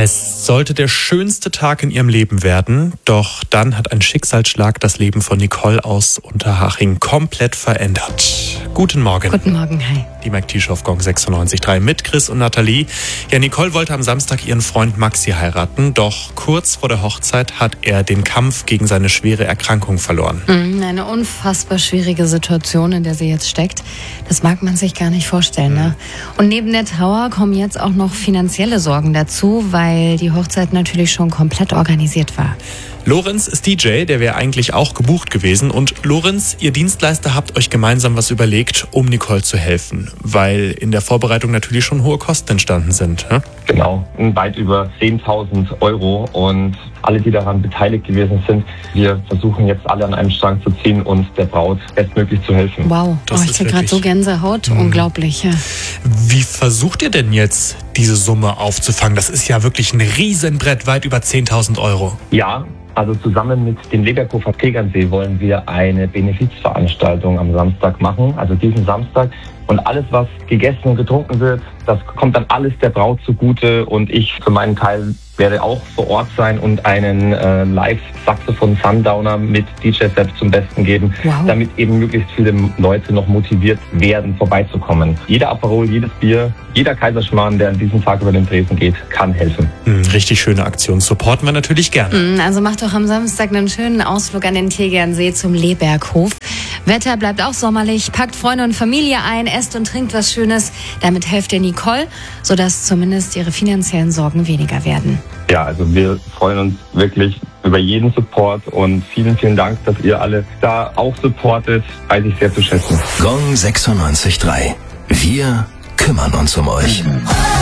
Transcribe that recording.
Es sollte der schönste Tag in ihrem Leben werden, doch dann hat ein Schicksalsschlag das Leben von Nicole aus Unterhaching komplett verändert. Guten Morgen. Guten Morgen, hi. Die Mike T-Show auf Gong 96.3 mit Chris und Nathalie. Ja, Nicole wollte am Samstag ihren Freund Maxi heiraten, doch kurz vor der Hochzeit hat er den Kampf gegen seine schwere Erkrankung verloren. Eine unfassbar schwierige Situation, in der sie jetzt steckt. Das mag man sich gar nicht vorstellen, ne? Und neben der Trauer kommen jetzt auch noch finanzielle Sorgen dazu, weil die Hochzeit natürlich schon komplett organisiert war. Lorenz ist DJ, der wäre eigentlich auch gebucht gewesen. Und Lorenz, ihr Dienstleister habt euch gemeinsam was überlegt, um Nicole zu helfen, weil in der Vorbereitung natürlich schon hohe Kosten entstanden sind. Ne? Genau, weit über 10.000 Euro und alle, die daran beteiligt gewesen sind, wir versuchen jetzt alle an einem Strang zu ziehen und der Braut bestmöglich zu helfen. Wow, ich kriege gerade so Gänsehaut, unglaublich. Ja. Wie versucht ihr denn jetzt, diese Summe aufzufangen? Das ist ja wirklich ein Riesenbrett, weit über 10.000 Euro. Ja, also zusammen mit dem Leberkofer Tegernsee wollen wir eine Benefizveranstaltung am Samstag machen, also diesen Samstag. Und alles, was gegessen und getrunken wird, das kommt dann alles der Braut zugute. Und ich für meinen Teil werde auch vor Ort sein und einen Live-Saxophon-Sundowner mit DJ Sepp zum Besten geben, damit eben möglichst viele Leute noch motiviert werden, vorbeizukommen. Jeder Aperol, jedes Bier, jeder Kaiserschmarrn, der an diesem Tag über den Tresen geht, kann helfen. Richtig schöne Aktion. Supporten wir natürlich gerne. Also macht doch am Samstag einen schönen Ausflug an den Tegernsee zum Leberghof. Wetter bleibt auch sommerlich, packt Freunde und Familie ein, esst und trinkt was Schönes. Damit helft ihr Nicole, sodass zumindest ihre finanziellen Sorgen weniger werden. Ja, also wir freuen uns wirklich über jeden Support und vielen, vielen Dank, dass ihr alle da auch supportet, weiß ich sehr zu schätzen. Gong 96.3. Wir kümmern uns um euch.